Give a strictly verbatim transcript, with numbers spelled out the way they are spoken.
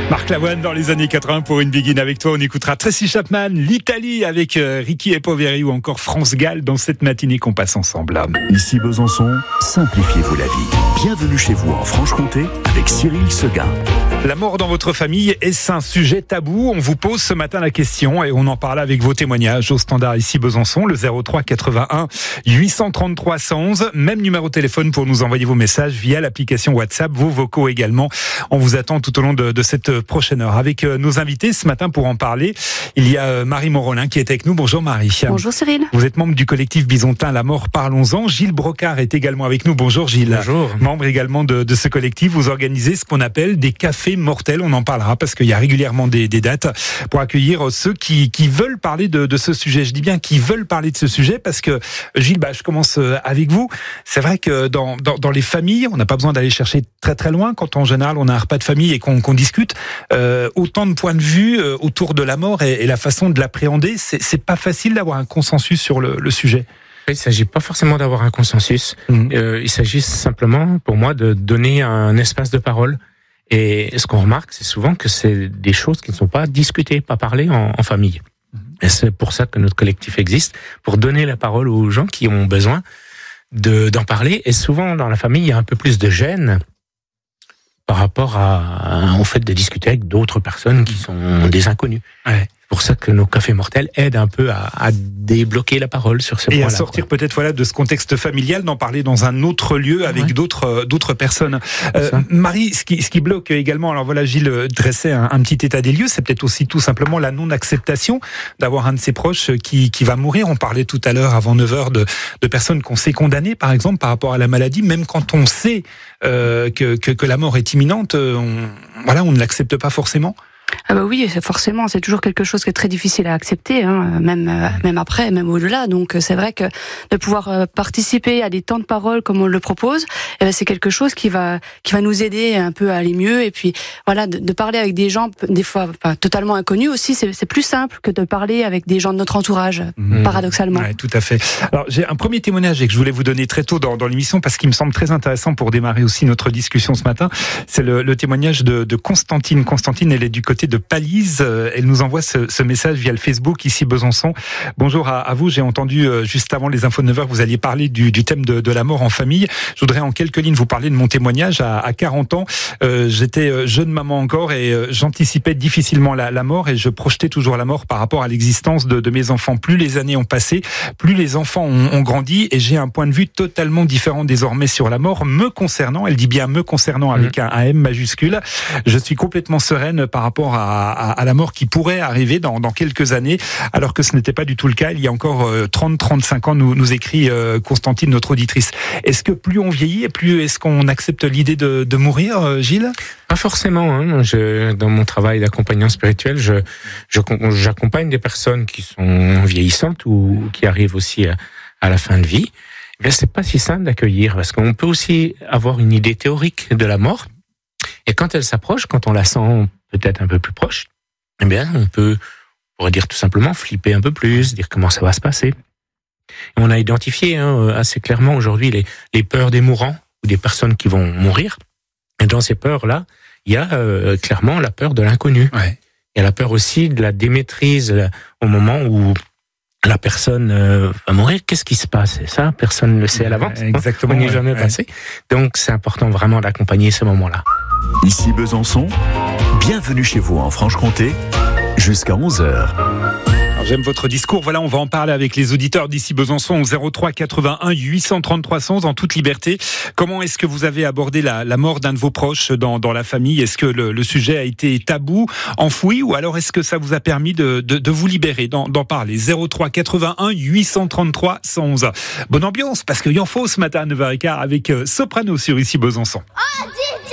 Marc Lavoine dans les années quatre-vingts pour une Begin avec toi. On écoutera Tracy Chapman, l'Italie avec euh, Ricky et Poveri ou encore France Gall dans cette matinée qu'on passe ensemble. Ici Besançon, simplifiez-vous la vie. Bienvenue chez vous en Franche-Comté avec Cyril Seguin. La mort dans votre famille, est-ce un sujet tabou ? On vous pose ce matin la question et on en parle avec vos témoignages au standard ici Besançon, le zéro trois quatre-vingt-un huit cent trente-trois cent onze. Même numéro de téléphone pour nous envoyer vos messages via l'application WhatsApp, vos vocaux également. On vous attend tout au long de, de cette prochaine heure. Avec nos invités ce matin pour en parler, il y a Marie Morolin qui est avec nous. Bonjour Marie. Bonjour Cyril. Vous êtes membre du collectif Bisontin La Mort, parlons-en. Gilles Brocard est également avec nous. Bonjour Gilles. Bonjour. Membre également de, de ce collectif. Vous organisez ce qu'on appelle des cafés mortels. On en parlera parce qu'il y a régulièrement des, des dates pour accueillir ceux qui, qui veulent parler de, de ce sujet. Je dis bien qui veulent parler de ce sujet parce que Gilles, bah, je commence avec vous. C'est vrai que dans, dans, dans les familles, on n'a pas besoin d'aller chercher très très loin quand en général on a un repas de famille et qu'on, qu'on discute. Euh, autant de points de vue euh, autour de la mort et, et la façon de l'appréhender, c'est, c'est pas facile d'avoir un consensus sur le, le sujet. Il ne s'agit pas forcément d'avoir un consensus. Mmh. Euh, il s'agit simplement, pour moi, de donner un espace de parole. Et ce qu'on remarque, c'est souvent que c'est des choses qui ne sont pas discutées, pas parlées en, en famille. Mmh. Et c'est pour ça que notre collectif existe, pour donner la parole aux gens qui ont besoin de, d'en parler. Et souvent, dans la famille, il y a un peu plus de gêne par rapport à, au fait de discuter avec d'autres personnes qui sont des inconnus. Ouais. C'est pour ça que nos cafés mortels aident un peu à, à débloquer la parole sur ce point-là. Et à sortir quoi. peut-être voilà, de ce contexte familial, d'en parler dans un autre lieu avec ouais. d'autres, d'autres personnes. Euh, Marie, ce qui, ce qui bloque également, alors voilà, Gilles dressait un, un petit état des lieux, c'est peut-être aussi tout simplement la non-acceptation d'avoir un de ses proches qui, qui va mourir. On parlait tout à l'heure, avant neuf heures, de, de personnes qu'on sait condamnées, par exemple, par rapport à la maladie, même quand on sait euh, que, que, que la mort est imminente, on, voilà, on ne l'accepte pas forcément. Ah bah oui, forcément, c'est toujours quelque chose qui est très difficile à accepter, hein, même euh, même après, même au-delà. Donc c'est vrai que de pouvoir euh, participer à des temps de parole comme on le propose, euh, c'est quelque chose qui va qui va nous aider un peu à aller mieux. Et puis voilà, de, de parler avec des gens des fois pas totalement inconnus aussi, c'est, c'est plus simple que de parler avec des gens de notre entourage, mmh. paradoxalement. Ouais, tout à fait. Alors j'ai un premier témoignage et que je voulais vous donner très tôt dans, dans l'émission parce qu'il me semble très intéressant pour démarrer aussi notre discussion ce matin. C'est le, le témoignage de, de Constantine. Constantine, elle est du côté de Palise, elle nous envoie ce, ce message via le Facebook ici Besançon. Bonjour à, à vous, j'ai entendu euh, juste avant les infos de neuf heures que vous alliez parler du, du thème de, de la mort en famille. Je voudrais en quelques lignes vous parler de mon témoignage. À, à quarante ans, euh, j'étais jeune maman encore et euh, j'anticipais difficilement la, la mort et je projetais toujours la mort par rapport à l'existence de, de mes enfants. Plus les années ont passé, plus les enfants ont, ont grandi et j'ai un point de vue totalement différent désormais sur la mort me concernant. Elle dit bien me concernant avec mmh. un, un M majuscule. Je suis complètement sereine par rapport à À, à la mort qui pourrait arriver dans, dans quelques années, alors que ce n'était pas du tout le cas. Il y a encore euh, trente à trente-cinq ans, nous, nous écrit euh, Constantine, notre auditrice. Est-ce que plus on vieillit, et plus est-ce qu'on accepte l'idée de, de mourir, euh, Gilles ? Pas forcément. Hein. Je, dans mon travail d'accompagnant spirituel, je, je, j'accompagne des personnes qui sont vieillissantes ou qui arrivent aussi à, à la fin de vie. Mais c'est pas si simple d'accueillir, parce qu'on peut aussi avoir une idée théorique de la mort. Et quand elle s'approche, quand on la sent peut-être un peu plus proche, eh bien, on peut, on pourrait dire tout simplement, flipper un peu plus, dire comment ça va se passer. Et on a identifié hein, assez clairement aujourd'hui les, les peurs des mourants ou des personnes qui vont mourir. Et dans ces peurs-là, il y a euh, clairement la peur de l'inconnu. Ouais. Il y a la peur aussi de la démaîtrise là, au moment où la personne euh, va mourir. Qu'est-ce qui se passe ? Et ça, personne ne le sait à l'avance. Exactement. On n'y est jamais ouais. passé. Donc, c'est important vraiment d'accompagner ce moment-là. Ici Besançon, bienvenue chez vous en Franche-Comté, jusqu'à onze heures. Alors, j'aime votre discours. Voilà, on va en parler avec les auditeurs d'ici Besançon au zéro trois quatre-vingt-un huit cent trente-trois cent onze en toute liberté. Comment est-ce que vous avez abordé la, la mort d'un de vos proches dans, dans la famille ? Est-ce que le, le sujet a été tabou, enfoui, ou alors est-ce que ça vous a permis de, de, de vous libérer, d'en, d'en parler ? zéro trois quatre-vingt-un huit cent trente-trois cent onze. Bonne ambiance, parce qu'il y en faut ce matin à neuf heures quinze avec Soprano sur ici Besançon. Oh,